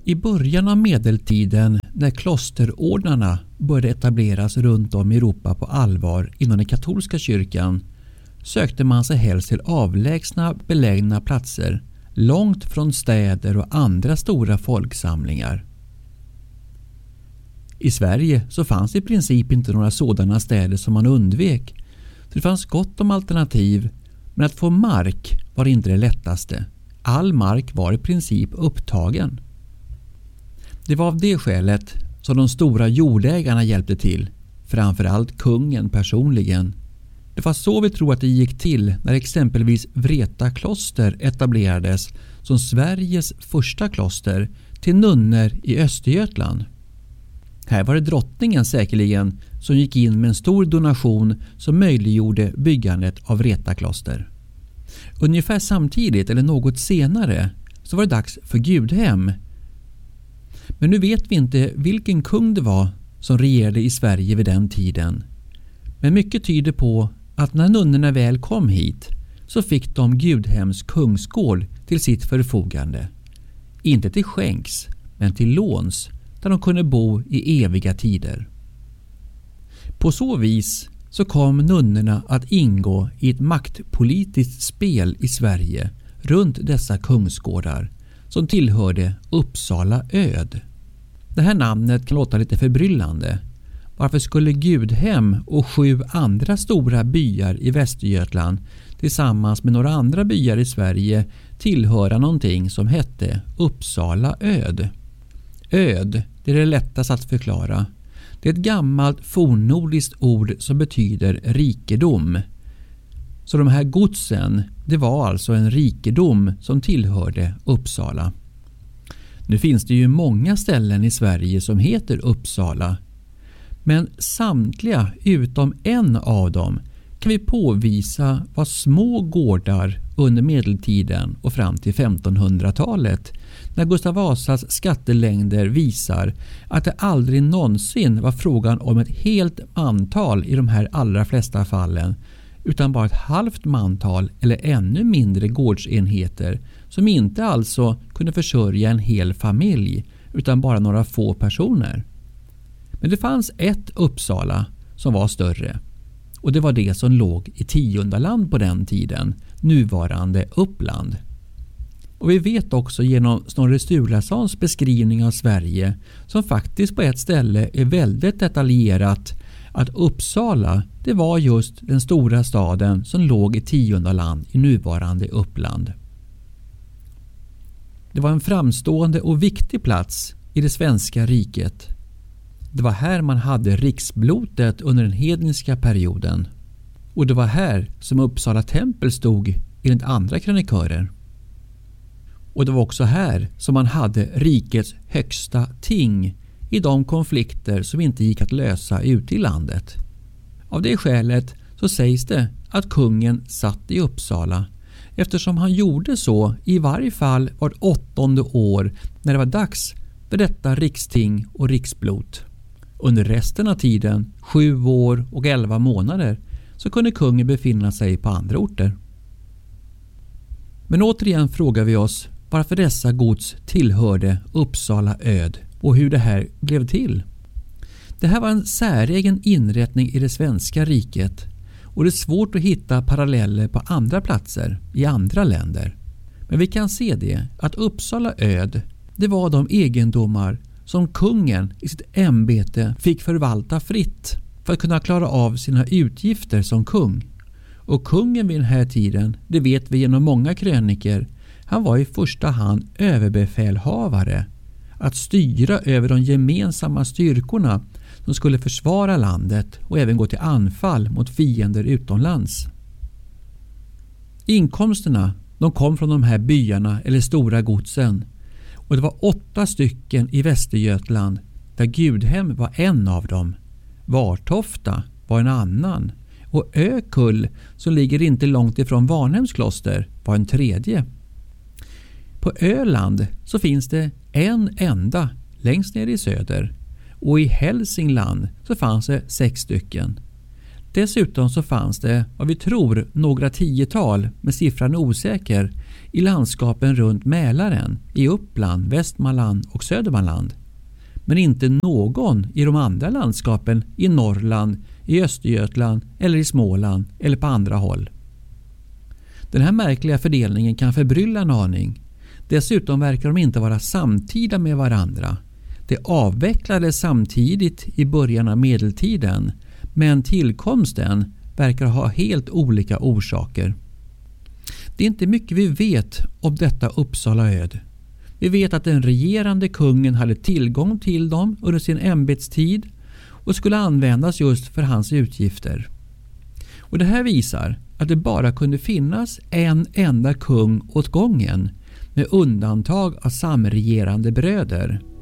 I början av medeltiden, när klosterordnarna började etableras runt om i Europa på allvar inom den katolska kyrkan, sökte man sig helst till avlägsna belägna platser, långt från städer och andra stora folksamlingar. I Sverige så fanns i princip inte några sådana städer som man undvek. Det fanns gott om alternativ, men att få mark var inte det lättaste. All mark var i princip upptagen. Det var av det skälet som de stora jordägarna hjälpte till, framförallt kungen personligen. Det var så vi tror att det gick till när exempelvis Vreta kloster etablerades som Sveriges första kloster till nunnor i Östergötland. Här var det drottningen säkerligen som gick in med en stor donation som möjliggjorde byggandet av Vreta kloster. Ungefär samtidigt eller något senare så var det dags för Gudhem. Men nu vet vi inte vilken kung det var som regerade i Sverige vid den tiden. Men mycket tyder på att när nunnorna väl kom hit så fick de Gudhems kungsgård till sitt förfogande. Inte till skänks, men till låns, där de kunde bo i eviga tider. På så vis så kom nunnorna att ingå i ett maktpolitiskt spel i Sverige runt dessa kungsgårdar som tillhörde Uppsala öd. Det här namnet kan låta lite förbryllande. Varför skulle Gudhem och 7 andra stora byar i Västergötland tillsammans med några andra byar i Sverige tillhöra någonting som hette Uppsala öd? Öd, det är det lättast att förklara. Det är ett gammalt fornnordiskt ord som betyder rikedom. Så de här godsen, det var alltså en rikedom som tillhörde Uppsala. Nu finns det ju många ställen i Sverige som heter Uppsala. Men samtliga utom en av dem kan vi påvisa var små gårdar under medeltiden och fram till 1500-talet, när Gustav Vasas skattelängder visar att det aldrig någonsin var frågan om ett helt mantal i de här allra flesta fallen, utan bara ett halvt mantal eller ännu mindre gårdsenheter som inte alltså kunde försörja en hel familj utan bara några få personer. Men det fanns ett Uppsala som var större, och det var det som låg i Tiondaland på den tiden, nuvarande Uppland. Och vi vet också genom Snorre Sturlasons beskrivning av Sverige, som faktiskt på ett ställe är väldigt detaljerat, att Uppsala, det var just den stora staden som låg i Tiondaland i nuvarande Uppland. Det var en framstående och viktig plats i det svenska riket. Det var här man hade riksblotet under den hedniska perioden. Och det var här som Uppsala tempel stod enligt andra krönikörer. Och det var också här som man hade rikets högsta ting i de konflikter som inte gick att lösa ute i landet. Av det skälet så sägs det att kungen satt i Uppsala, eftersom han gjorde så i varje fall vart 8:e år när det var dags för detta riksting och riksblot. Under resten av tiden, 7 år och 11 månader, så kunde kungen befinna sig på andra orter. Men återigen frågar vi oss varför dessa gods tillhörde Uppsala öd och hur det här blev till. Det här var en säregen inrättning i det svenska riket, och det är svårt att hitta paralleller på andra platser i andra länder. Men vi kan se det att Uppsala öd, det var de egendomar som kungen i sitt ämbete fick förvalta fritt för att kunna klara av sina utgifter som kung. Och kungen vid den här tiden, det vet vi genom många kröniker, han var i första hand överbefälhavare, att styra över de gemensamma styrkorna som skulle försvara landet och även gå till anfall mot fiender utomlands. Inkomsterna, de kom från de här byarna eller stora godsen, och det var 8 stycken i Västergötland, där Gudhem var en av dem. Vartofta var en annan, och Ökull, som ligger inte långt ifrån Varnhems kloster, var en tredje. På Öland så finns det en enda längst ner i söder, och i Hälsingland så fanns det 6 stycken. Dessutom så fanns det, vad vi tror, några tiotal, med siffran osäker, i landskapen runt Mälaren, i Uppland, Västmanland och Södermanland. Men inte någon i de andra landskapen i Norrland, i Östergötland eller i Småland eller på andra håll. Den här märkliga fördelningen kan förbrylla en aning. Dessutom verkar de inte vara samtida med varandra. Det avvecklades samtidigt i början av medeltiden, men tillkomsten verkar ha helt olika orsaker. Det är inte mycket vi vet om detta Uppsalaöd. Vi vet att den regerande kungen hade tillgång till dem under sin ämbetstid och skulle användas just för hans utgifter. Och det här visar att det bara kunde finnas en enda kung åt gången, med undantag av samregerande bröder.